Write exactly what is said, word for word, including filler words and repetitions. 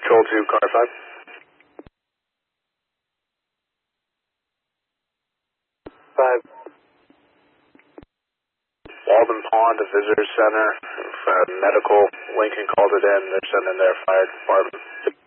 Control two, car five. Five. Walden Pond, the visitor center, uh, medical, Lincoln called it in, they're sending their fire department.